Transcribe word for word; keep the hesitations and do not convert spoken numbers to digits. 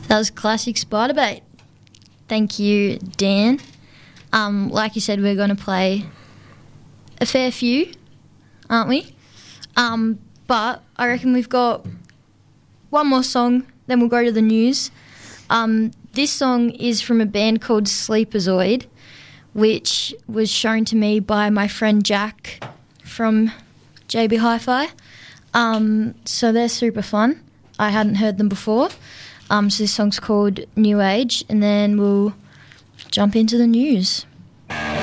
That was classic Spider Bait. Thank you, Dan. Um, like you said, we're going to play a fair few, aren't we? Um, but I reckon we've got one more song, then we'll go to the news. Um, this song is from a band called Sleepazoid, which was shown to me by my friend Jack from J B Hi-Fi. Um, so they're super fun. I hadn't heard them before. Um, so this song's called New Age, and then we'll jump into the news.